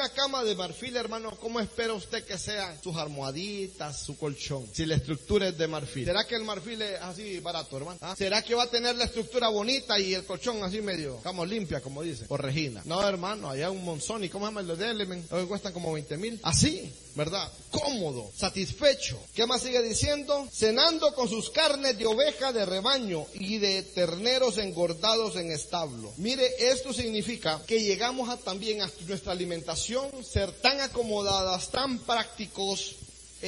una cama de marfil, hermano, ¿cómo espera usted que sean sus almohaditas, su colchón? Si la estructura es de marfil. ¿Será que el marfil es así barato, hermano? ¿Ah? ¿Será que va a tener la estructura bonita y el colchón así medio, cama limpia, como dice? Por Regina. No, hermano, allá un Monzón, ¿y cómo se llama el de Element? Hoy cuestan como 20,000. Así, ¿verdad? Cómodo, satisfecho. ¿Qué más sigue diciendo? Cenando con sus carnes de oveja de rebaño y de terneros engordados en establo. Mire, esto significa que llegamos a también a nuestra alimentación ser tan acomodadas, tan prácticos,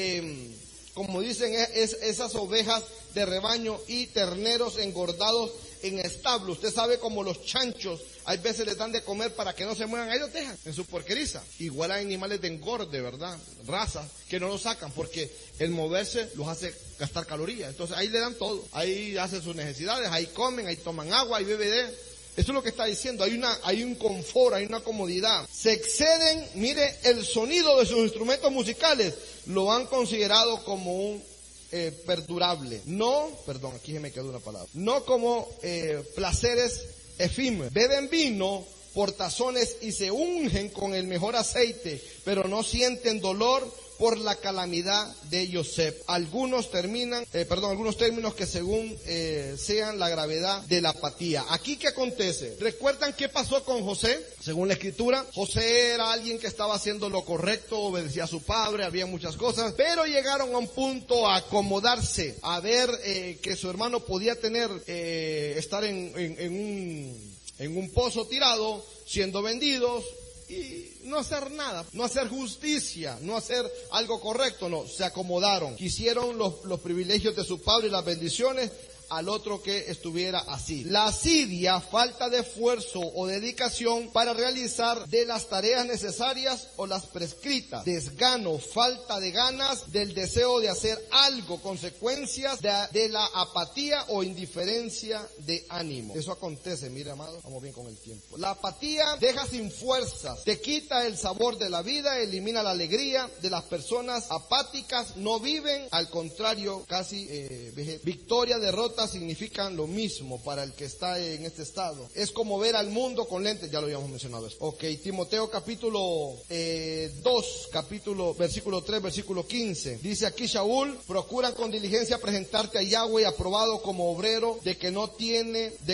como dicen, esas ovejas de rebaño y terneros engordados en establo. Usted sabe como los chanchos, hay veces les dan de comer para que no se muevan, ahí los dejan en su porqueriza. Igual hay animales de engorde, ¿verdad? Razas que no los sacan porque el moverse los hace gastar calorías. Entonces ahí le dan todo, ahí hacen sus necesidades, ahí comen, ahí toman agua, ahí beben. Eso es lo que está diciendo, hay un confort, hay una comodidad. Se exceden, mire, el sonido de sus instrumentos musicales lo han considerado como un perdurable. No, perdón, aquí se me quedó una palabra. No como placeres efímeros. Beben vino por tazones y se ungen con el mejor aceite, pero no sienten dolor por la calamidad de Yosef. Algunos términos que según sean la gravedad de la apatía. Aquí, ¿qué acontece? ¿Recuerdan qué pasó con José? Según la escritura, José era alguien que estaba haciendo lo correcto, obedecía a su padre, había muchas cosas, pero llegaron a un punto a acomodarse, a ver que su hermano podía estar en un pozo tirado, siendo vendidos, y no hacer nada, no hacer justicia, no hacer algo correcto, no, se acomodaron, quisieron los privilegios de su padre y las bendiciones al otro que estuviera así. La asidia, falta de esfuerzo o dedicación para realizar de las tareas necesarias o las prescritas. Desgano, falta de ganas del deseo de hacer algo, consecuencias de la apatía o indiferencia de ánimo. Eso acontece, mire amado, vamos bien con el tiempo. La apatía deja sin fuerzas, te quita el sabor de la vida, elimina la alegría de las personas apáticas, no viven, al contrario, casi victoria, derrota significan lo mismo para el que está en este estado. Es como ver al mundo con lentes, ya lo habíamos mencionado eso. Ok, Timoteo capítulo 2, versículo 3, versículo 15. Dice aquí Shaul, procuran con diligencia presentarte a Yahweh aprobado como obrero, de que no tiene de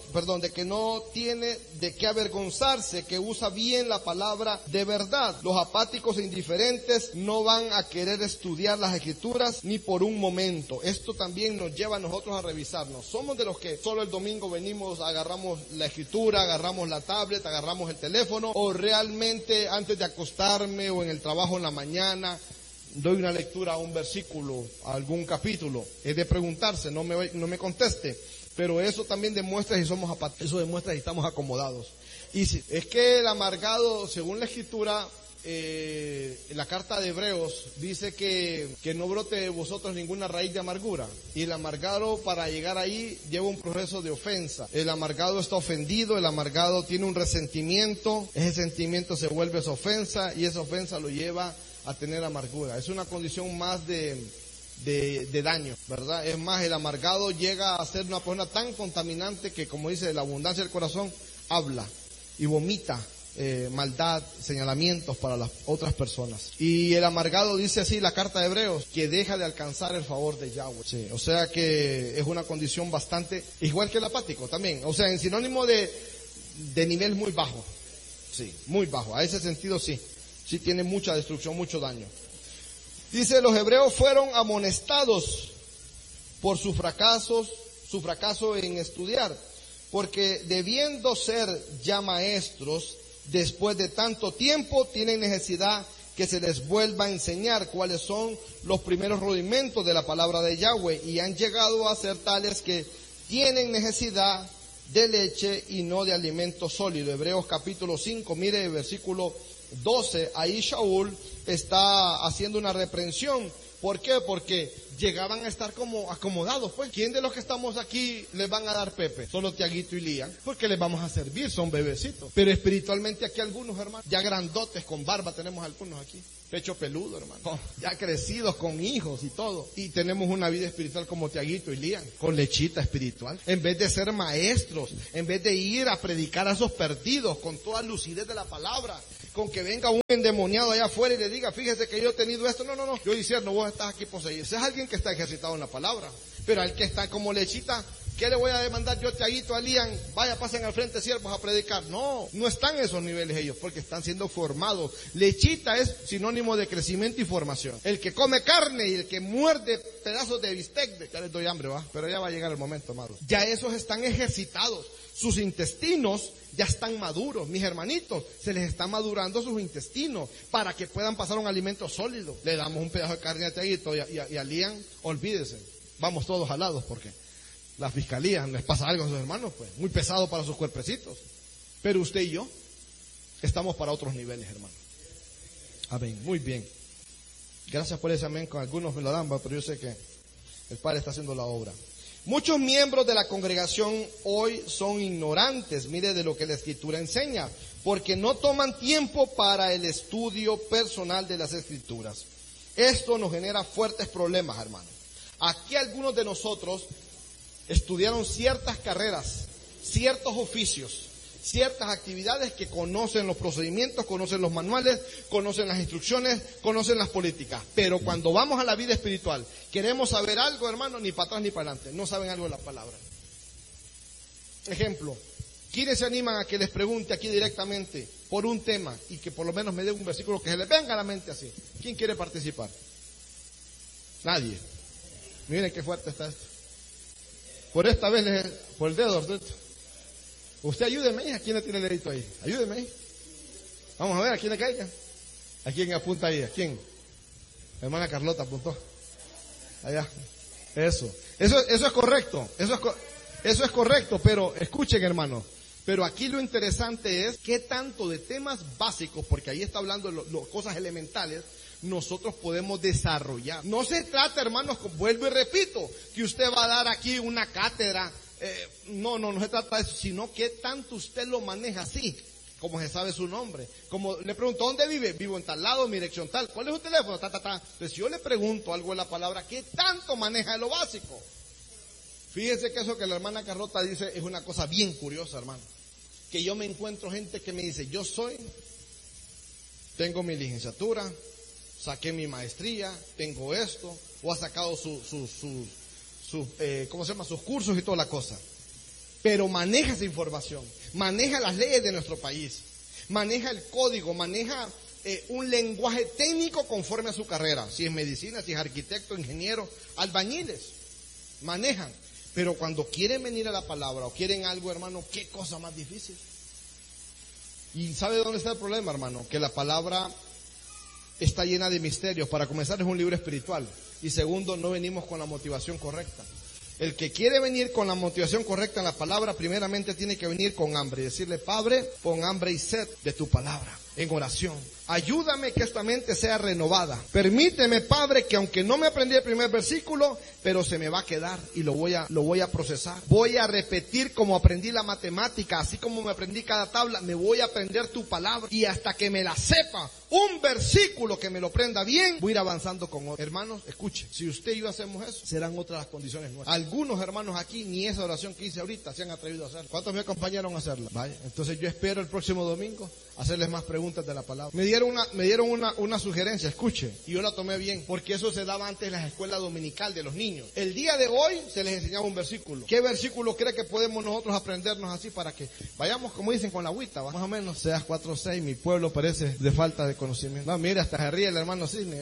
qué avergonzarse, que usa bien la palabra de verdad. Los apáticos e indiferentes no van a querer estudiar las escrituras ni por un momento. Esto también nos lleva a nosotros a revisarnos. Somos de los que solo el domingo venimos, agarramos la escritura, agarramos la tablet, agarramos el teléfono, o realmente antes de acostarme o en el trabajo en la mañana doy una lectura a un versículo, a algún capítulo. Es de preguntarse, no me conteste, pero eso también demuestra si somos apáticos, eso demuestra si estamos acomodados. Y si, es que el amargado, según la escritura, la carta de Hebreos dice que no brote de vosotros ninguna raíz de amargura, y el amargado para llegar ahí lleva un proceso de ofensa. El amargado está ofendido, el amargado tiene un resentimiento, ese sentimiento se vuelve esa ofensa y esa ofensa lo lleva a tener amargura. Es una condición más de daño, ¿verdad? Es más, el amargado llega a ser una persona tan contaminante que, como dice, de la abundancia del corazón habla y vomita maldad, señalamientos para las otras personas. Y el amargado, dice así la carta de Hebreos, que deja de alcanzar el favor de Yahweh. Sí, o sea que es una condición bastante, igual que el apático también, o sea, en sinónimo de nivel muy bajo. Sí, muy bajo, a ese sentido sí tiene mucha destrucción, mucho daño. Dice, los hebreos fueron amonestados por su fracaso en estudiar, porque debiendo ser ya maestros, después de tanto tiempo, tienen necesidad que se les vuelva a enseñar cuáles son los primeros rudimentos de la palabra de Yahweh, y han llegado a ser tales que tienen necesidad de leche y no de alimento sólido. Hebreos capítulo 5, mire el versículo 12, ahí Shaul está haciendo una reprensión. ¿Por qué? Porque llegaban a estar como acomodados, pues. ¿Quién de los que estamos aquí les van a dar pepe? Solo Tiaguito y Lian, porque les vamos a servir, son bebecitos. Pero espiritualmente aquí algunos, hermanos, ya grandotes, con barba, tenemos algunos aquí. Pecho peludo, hermano. Ya crecidos, con hijos y todo. Y tenemos una vida espiritual como Tiaguito y Lian, con lechita espiritual. En vez de ser maestros, en vez de ir a predicar a esos perdidos con toda lucidez de la palabra, con que venga un endemoniado allá afuera y le diga, fíjese que yo he tenido esto. No, yo disierno, vos estás aquí poseído. Ese es alguien que está ejercitado en la palabra. Pero al que está como lechita, ¿qué le voy a demandar yo, Tiaguito, a Lian? Vaya, pasen al frente siervos a predicar. No están en esos niveles ellos, porque están siendo formados. Lechita es sinónimo de crecimiento y formación. El que come carne y el que muerde pedazos de bistec, ya les doy hambre, va, pero ya va a llegar el momento, amados. Ya esos están ejercitados. Sus intestinos ya están maduros, mis hermanitos, se les está madurando sus intestinos para que puedan pasar un alimento sólido. Le damos un pedazo de carne a Tiaguito y a Lian, olvídese, vamos todos jalados porque la fiscalía les pasa algo a sus hermanos, pues, muy pesado para sus cuerpecitos. Pero usted y yo estamos para otros niveles, hermano. Amén, muy bien. Gracias por ese amén, con algunos me lo dan, pero yo sé que el Padre está haciendo la obra. Muchos miembros de la congregación hoy son ignorantes, mire, de lo que la Escritura enseña, porque no toman tiempo para el estudio personal de las Escrituras. Esto nos genera fuertes problemas, hermano. Aquí algunos de nosotros estudiaron ciertas carreras, ciertos oficios, ciertas actividades que conocen los procedimientos, conocen los manuales, conocen las instrucciones, conocen las políticas. Pero cuando vamos a la vida espiritual, queremos saber algo, hermano, ni para atrás ni para adelante. No saben algo de la palabra. Ejemplo, ¿quiénes se animan a que les pregunte aquí directamente por un tema y que por lo menos me dé un versículo que se les venga a la mente así? ¿Quién quiere participar? Nadie. Miren qué fuerte está esto. Por esta vez, por el dedo, ¿cierto? Usted ayúdeme, ¿a quién le tiene el dedito ahí? Ayúdeme. Vamos a ver, ¿a quién le caiga? ¿A quién apunta ahí? ¿A quién? La hermana Carlota apuntó. Allá. Eso es correcto. Eso es correcto, pero escuchen, hermano. Pero aquí lo interesante es qué tanto de temas básicos, porque ahí está hablando de cosas elementales, nosotros podemos desarrollar. No se trata, hermanos, vuelvo y repito, que usted va a dar aquí una cátedra. No se trata de eso, sino que tanto usted lo maneja así, como se sabe su nombre. Como le pregunto, ¿dónde vive? Vivo en tal lado, mi dirección tal. ¿Cuál es su teléfono? Entonces, si yo le pregunto algo de la palabra, ¿qué tanto maneja de lo básico? Fíjese que eso que la hermana Carlota dice es una cosa bien curiosa, hermano. Que yo me encuentro gente que me dice, tengo mi licenciatura, saqué mi maestría, tengo esto, o ha sacado sus cursos y toda la cosa. Pero maneja esa información, maneja las leyes de nuestro país, maneja el código, maneja un lenguaje técnico conforme a su carrera. Si es medicina, si es arquitecto, ingeniero, albañiles, manejan. Pero cuando quieren venir a la palabra o quieren algo, hermano, qué cosa más difícil. ¿Y sabe dónde está el problema, hermano? Que la palabra está llena de misterios. Para comenzar, es un libro espiritual. Y segundo, no venimos con la motivación correcta. El que quiere venir con la motivación correcta en la palabra, primeramente tiene que venir con hambre y decirle, Padre, pon hambre y sed de tu palabra, en oración. Ayúdame que esta mente sea renovada. Permíteme, Padre, que aunque no me aprendí el primer versículo, pero se me va a quedar y lo voy a procesar. Voy a repetir como aprendí la matemática, así como me aprendí cada tabla, me voy a aprender tu palabra y hasta que me la sepa, un versículo que me lo prenda bien, voy a ir avanzando con otro. Hermanos, escuche, si usted y yo hacemos eso, serán otras las condiciones nuestras. Algunos hermanos aquí ni esa oración que hice ahorita se han atrevido a hacer. ¿Cuántos me acompañaron a hacerla? Vaya, entonces yo espero el próximo domingo hacerles más preguntas de la palabra. Me dieron una sugerencia, escuche, y yo la tomé bien, porque eso se daba antes en la escuela dominical de los niños. El día de hoy se les enseñaba un versículo. ¿Qué versículo cree que podemos nosotros aprendernos así para que vayamos, como dicen, con la agüita? Más o menos, Seas 4:6, mi pueblo parece de falta de conocimiento. No, mira, hasta se ríe el hermano Sidney.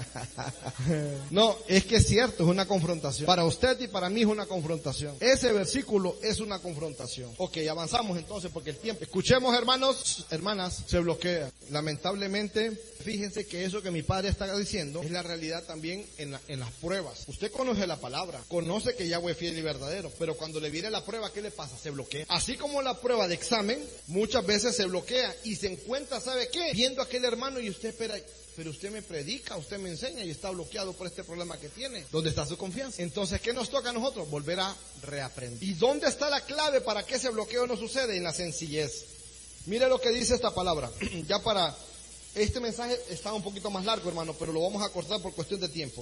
No, es que es cierto, es una confrontación. Para usted y para mí es una confrontación. Ese versículo es una confrontación. Ok, avanzamos entonces porque el tiempo. Escuchemos, hermanos, hermanas, se bloquea. Lamentablemente, fíjense que eso que mi padre está diciendo es la realidad también en las pruebas. Usted conoce la palabra, conoce que Yahweh es fiel y verdadero, pero cuando le viene la prueba, ¿qué le pasa? Se bloquea. Así como la prueba de examen, muchas veces se bloquea y se encuentra, ¿sabe qué? Viendo a aquel hermano y usted espera, pero usted me predica, usted me enseña y está bloqueado por este problema que tiene. ¿Dónde está su confianza? Entonces, ¿qué nos toca a nosotros? Volver a reaprender. ¿Y dónde está la clave para que ese bloqueo no suceda? En la sencillez. Mire lo que dice esta palabra. Ya para este mensaje está un poquito más largo, hermano, pero lo vamos a cortar por cuestión de tiempo.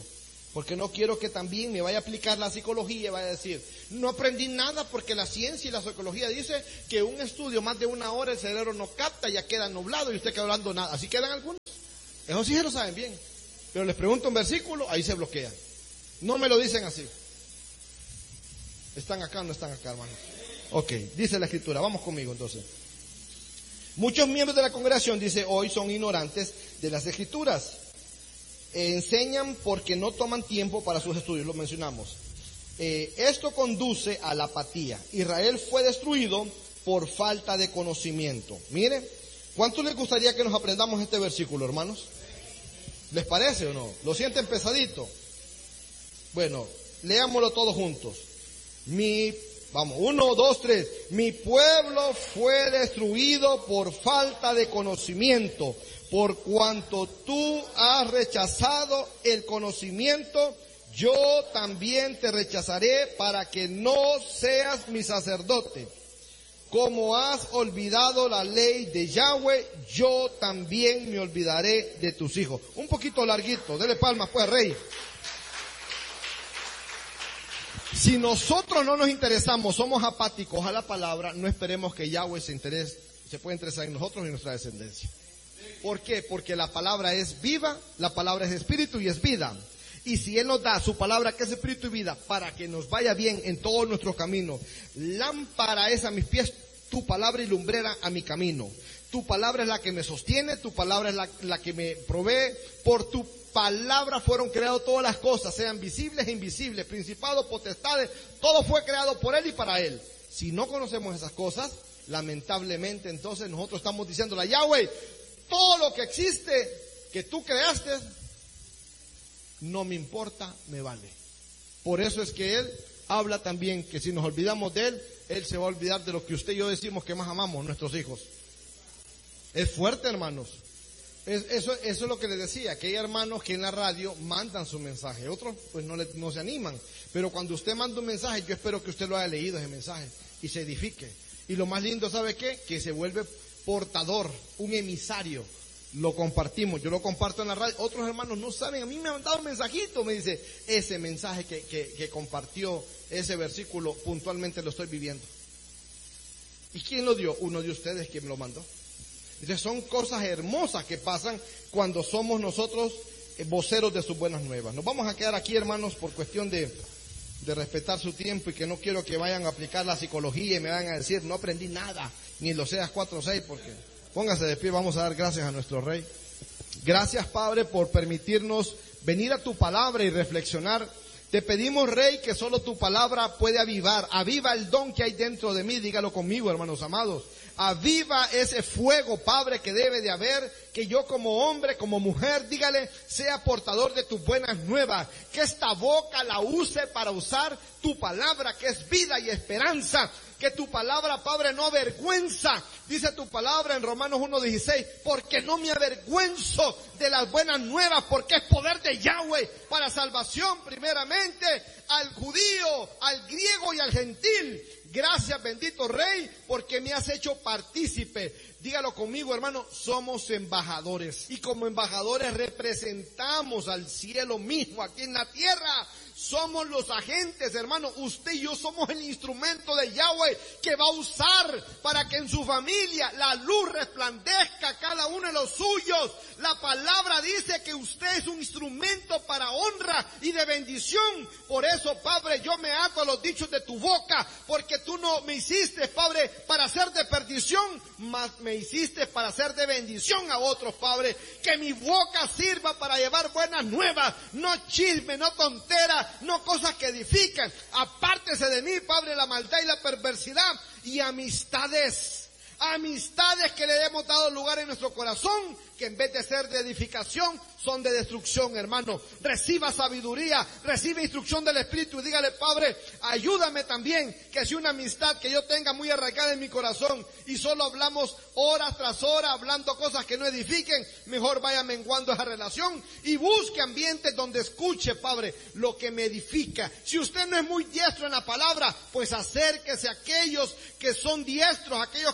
Porque no quiero que también me vaya a aplicar la psicología y vaya a decir, no aprendí nada porque la ciencia y la psicología dice que un estudio más de 1 hora el cerebro no capta, ya queda nublado y usted queda hablando nada. Así quedan algunos. Eso sí se lo saben bien. Pero les pregunto un versículo, ahí se bloquean. No me lo dicen así. ¿Están acá o no están acá, hermano? Ok, dice la escritura, vamos conmigo entonces. Muchos miembros de la congregación, dice hoy, son ignorantes de las escrituras. Enseñan porque no toman tiempo para sus estudios, lo mencionamos. Esto conduce a la apatía. Israel fue destruido por falta de conocimiento. Mire, ¿cuánto les gustaría que nos aprendamos este versículo, hermanos? ¿Les parece o no? ¿Lo sienten pesadito? Bueno, leámoslo todos juntos. Vamos, 1, 2, 3. Mi pueblo fue destruido por falta de conocimiento. Por cuanto tú has rechazado el conocimiento, yo también te rechazaré para que no seas mi sacerdote. Como has olvidado la ley de Yahweh, yo también me olvidaré de tus hijos. Un poquito larguito, dele palmas pues, rey. Si nosotros no nos interesamos, somos apáticos a la palabra, no esperemos que Yahweh se pueda interesar en nosotros y en nuestra descendencia. ¿Por qué? Porque la palabra es viva, la palabra es espíritu y es vida. Y si Él nos da su palabra que es espíritu y vida para que nos vaya bien en todos nuestros caminos, lámpara es a mis pies tu palabra y lumbrera a mi camino. Tu palabra es la que me sostiene, tu palabra es la que me provee. Por tu palabra fueron creadas todas las cosas, sean visibles e invisibles, principados, potestades, todo fue creado por Él y para Él. Si no conocemos esas cosas, lamentablemente entonces nosotros estamos diciéndole a Yahweh, todo lo que existe, que tú creaste, no me importa, me vale. Por eso es que Él habla también que si nos olvidamos de Él, Él se va a olvidar de lo que usted y yo decimos que más amamos, nuestros hijos. Es fuerte, hermanos. Eso es lo que les decía, que hay hermanos que en la radio mandan su mensaje, otros pues no se animan. Pero cuando usted manda un mensaje, yo espero que usted lo haya leído ese mensaje y se edifique. Y lo más lindo, ¿sabe qué? Que se vuelve portador, un emisario. Lo compartimos, yo lo comparto en la radio. Otros hermanos no saben, a mí me han mandado un mensajito, me dice, ese mensaje que compartió, ese versículo, puntualmente lo estoy viviendo. ¿Y quién lo dio? Uno de ustedes quien me lo mandó. Entonces son cosas hermosas que pasan cuando somos nosotros voceros de sus buenas nuevas. Nos vamos a quedar aquí, hermanos, por cuestión de respetar su tiempo y que no quiero que vayan a aplicar la psicología y me vayan a decir, no aprendí nada, ni en los Oseas 4:6, porque póngase de pie, vamos a dar gracias a nuestro Rey. Gracias, Padre, por permitirnos venir a tu palabra y reflexionar. Te pedimos, Rey, que solo tu palabra puede avivar. Aviva el don que hay dentro de mí, dígalo conmigo, hermanos amados. Aviva ese fuego, Padre, que debe de haber, que yo como hombre, como mujer, dígale, sea portador de tus buenas nuevas, que esta boca la use para usar tu palabra, que es vida y esperanza, que tu palabra, Padre, no avergüenza, dice tu palabra en Romanos 1:16, porque no me avergüenzo de las buenas nuevas, porque es poder de Yahweh para salvación primeramente al judío, al griego y al gentil. Gracias, bendito Rey, porque me has hecho partícipe. Dígalo conmigo, hermano, somos embajadores. Y como embajadores representamos al cielo mismo aquí en la tierra. Somos los agentes, hermano. Usted y yo somos el instrumento de Yahweh que va a usar para que en su familia la luz resplandezca a cada uno de los suyos. La palabra dice que usted es un instrumento para honra y de bendición. Por eso, Padre, yo me ato a los dichos de tu boca, porque tú no me hiciste, Padre, para ser de perdición, mas me hiciste para ser de bendición a otros, Padre. Que mi boca sirva para llevar buenas nuevas, no chisme, no tonteras, no cosas que edifican. Apártese de mí, Padre, la maldad y la perversidad y amistades que le hemos dado lugar en nuestro corazón, que en vez de ser de edificación, son de destrucción, hermano. Reciba sabiduría, reciba instrucción del Espíritu y dígale, Padre, ayúdame también, que si una amistad que yo tenga muy arraigada en mi corazón y solo hablamos horas tras hora hablando cosas que no edifiquen, mejor vaya menguando esa relación y busque ambientes donde escuche, Padre, lo que me edifica. Si usted no es muy diestro en la palabra, pues acérquese a aquellos que son diestros, aquellos que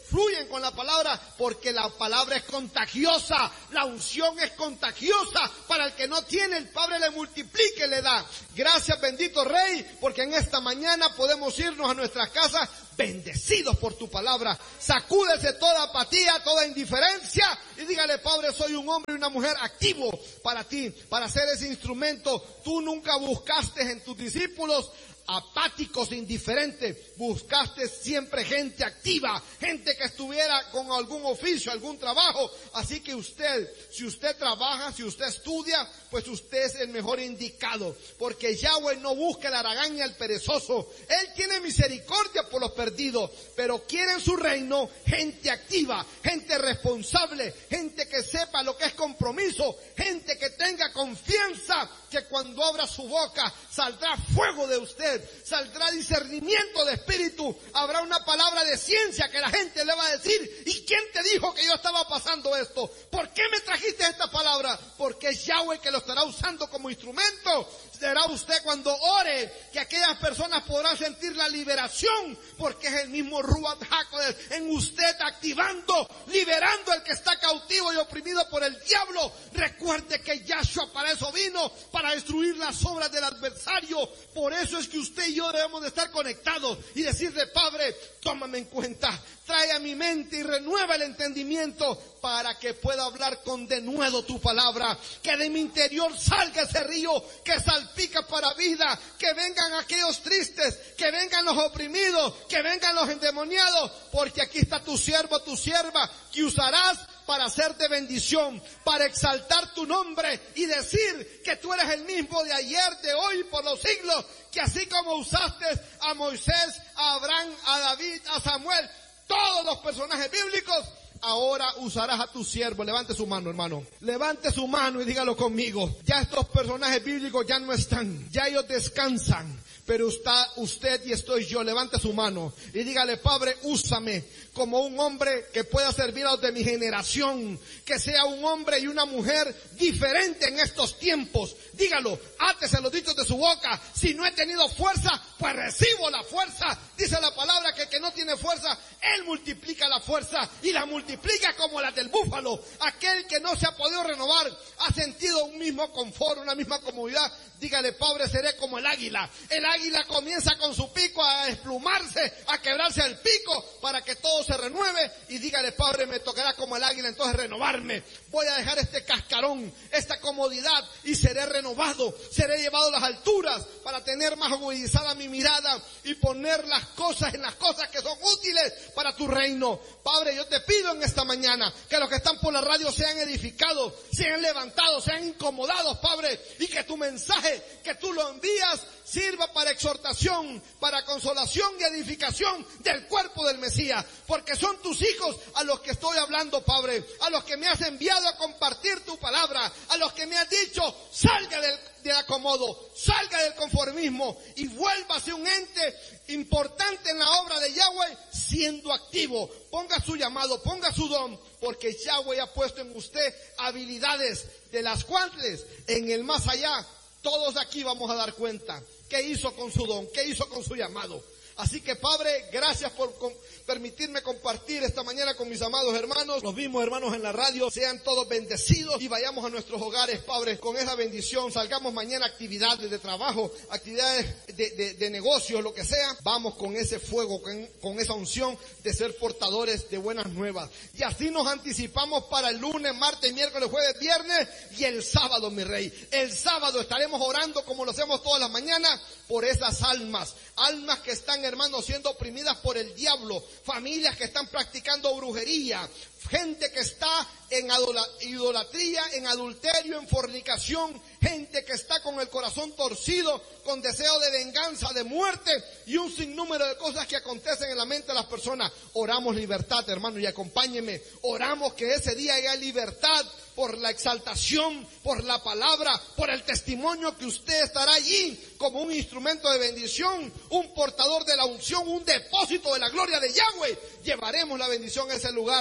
fluyen con la palabra, porque la palabra es contagiosa, la unción es contagiosa. Para el que no tiene, el Padre le multiplica y le da. Gracias, bendito Rey, porque en esta mañana podemos irnos a nuestras casas bendecidos por tu palabra. Sacúdese toda apatía, toda indiferencia y dígale: Padre, soy un hombre y una mujer activo para ti, para ser ese instrumento. Tú nunca buscaste en tus discípulos apáticos, indiferentes. Buscaste siempre gente activa, gente que estuviera con algún oficio, algún trabajo. Así que usted, si usted trabaja, si usted estudia, pues usted es el mejor indicado, porque Yahweh no busca el haragán ni al perezoso. Él tiene misericordia por los perdidos, pero quiere en su reino gente activa, gente responsable, gente que sepa lo que es compromiso, gente que tenga confianza, que cuando abra su boca saldrá fuego de usted, saldrá discernimiento de espíritu, habrá una palabra de ciencia que la gente le va a decir: ¿y quién te dijo que yo estaba pasando esto? ¿Por qué me trajiste esta palabra? Porque es Yahweh que lo estará usando como instrumento. Será usted cuando ore que aquellas personas podrán sentir la liberación, porque es el mismo Ruach HaKodesh en usted activando, liberando al que está cautivo y oprimido por el diablo. Recuerde que Yahshua para eso vino, para destruir las obras del adversario. Por eso es que usted y yo debemos de estar conectados y decirle: Padre, tómame en cuenta, trae a mi mente y renueva el entendimiento para que pueda hablar con denuedo tu palabra, que de mi interior salga ese río que salpica para vida, que vengan aquellos tristes, que vengan los oprimidos, que vengan los endemoniados, porque aquí está tu siervo, tu sierva, que usarás para hacerte bendición, para exaltar tu nombre y decir que tú eres el mismo de ayer, de hoy, por los siglos, que así como usaste a Moisés, a Abraham, a David, a Samuel, todos los personajes bíblicos, ahora usarás a tu siervo. Levante su mano, hermano. Levante su mano y dígalo conmigo. Ya estos personajes bíblicos ya no están, ya ellos descansan, pero está usted y estoy yo. Levante su mano y dígale: Padre, úsame como un hombre que pueda servir a los de mi generación, que sea un hombre y una mujer diferente en estos tiempos. Dígalo, átese los dichos de su boca: si no he tenido fuerza, pues recibo la fuerza. Dice la palabra que el que no tiene fuerza, Él multiplica la fuerza y la multiplica como la del búfalo. Aquel que no se ha podido renovar, ha sentido un mismo confort, una misma comodidad. Dígale: Padre, seré como el águila. El águila comienza con su pico a desplumarse, a quebrarse el pico para que todo se renueve. Y dígale: Padre, me tocará como el águila entonces renovarme. Voy a dejar este cascarón, esta comodidad, y seré renovado. Seré llevado a las alturas para tener más agudizada mi mirada y poner las cosas en las cosas que son útiles para tu reino. Padre, yo te pido en esta mañana que los que están por la radio sean edificados, sean levantados, sean incomodados, Padre, y que tu mensaje que tú lo envías sirva para exhortación, para consolación y edificación del cuerpo del Mesías, porque son tus hijos a los que estoy hablando, Padre, a los que me has enviado a compartir tu palabra, a los que me has dicho: salga del acomodo, salga del conformismo y vuélvase un ente importante en la obra de Yahweh, siendo activo. Ponga su llamado, ponga su don, porque Yahweh ha puesto en usted habilidades de las cuales en el más allá todos aquí vamos a dar cuenta qué hizo con su don, qué hizo con su llamado. Así que, Padre, gracias por permitirme compartir esta mañana con mis amados hermanos. Los mismos hermanos en la radio, sean todos bendecidos y vayamos a nuestros hogares, Padre, con esa bendición. Salgamos mañana a actividades de trabajo, actividades de negocios, lo que sea. Vamos con ese fuego, con esa unción de ser portadores de buenas nuevas. Y así nos anticipamos para el lunes, martes, miércoles, jueves, viernes y el sábado, mi Rey. El sábado estaremos orando como lo hacemos todas las mañanas por esas almas que están, hermanos, siendo oprimidas por el diablo, familias que están practicando brujería, gente que está en idolatría, en adulterio, en fornicación, gente que está con el corazón torcido, con deseo de venganza, de muerte y un sinnúmero de cosas que acontecen en la mente de las personas. Oramos libertad, hermano, y acompáñeme. Oramos que ese día haya libertad por la exaltación, por la palabra, por el testimonio, que usted estará allí como un instrumento de bendición, un portador de la unción, un depósito de la gloria de Yahweh. Llevaremos la bendición a ese lugar.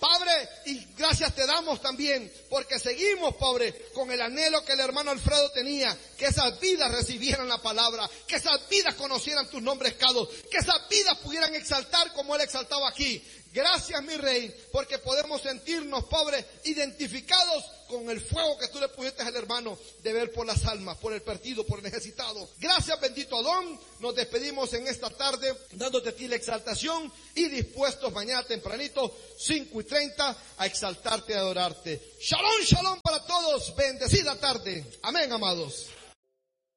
Padre, y gracias te damos también, porque seguimos, Padre, con el anhelo que el hermano Alfredo tenía, que esas vidas recibieran la palabra, que esas vidas conocieran tus nombres, que esas vidas pudieran exaltar como él exaltaba aquí. Gracias, mi Rey, porque podemos sentirnos, Padre, identificados con el fuego que tú le pusiste al hermano de ver por las almas, por el perdido, por el necesitado. Gracias, bendito Adón. Nos despedimos en esta tarde, dándote a ti la exaltación y dispuestos mañana tempranito, 5:30, a exaltarte y adorarte. Shalom, shalom para todos. Bendecida tarde. Amén, amados.